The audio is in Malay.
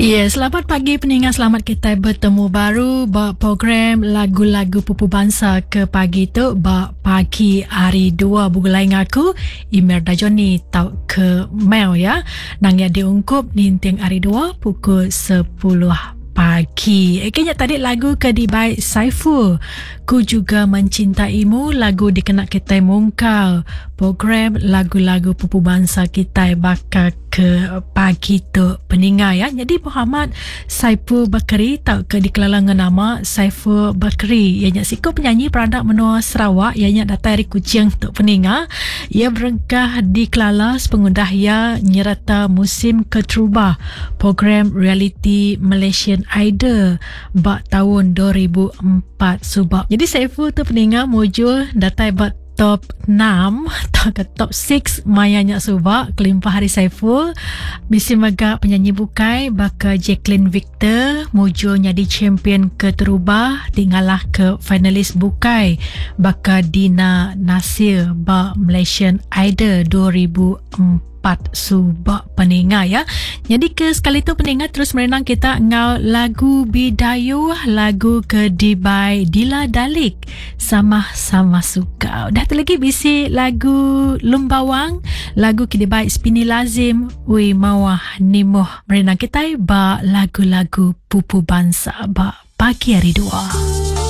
Ya, selamat pagi pendengar, selamat kita bertemu baru program lagu-lagu pupu bangsa ke pagi tu pagi hari 2 bulan lain aku Imelda Johnny tau ke mail ya. Nang ya diungkup ninting hari 2 pukul 10 pagi. Kayaknya tadi lagu ke di baik Saiful. Ku juga mencintaimu, lagu dikenak kita mungkal. Program lagu-lagu pupu bangsa kita bakal ke pagi tu pendengar ya. Jadi Muhammad Saiful Bakri tau ke di kelalangan nama Saiful Bakri. Ianya siko penyanyi peradak menua Sarawak. Ianya datang dari Kuching tu pendengar. Ia berengkah di Kelalas pengundah ia nyerata musim keterubah program reality Malaysian Idol bak tahun 2004 sebab. Jadi Saiful tu pendengar mujur datang bak top 6 atau ke top 6 mayanya subak kelimpah hari Saiful bisi megak penyanyi bukai baka Jacqueline Victor mujur jadi champion keterubah tinggalah ke finalis bukai baka Dina Nasir ba Malaysian Idol 2004 subak pendengar ya. Jadi ke sekali tu pendengar terus merenang kita ngau lagu Bidayu, lagu Kedibai Dila Dalik sama-sama suka. Dah tu lagi bisi lagu Lumbawang, lagu Kedibai Spini Lazim Ui Mawah Nimuh. Merenang kita ba lagu-lagu pupu bangsa ba pagi hari 2.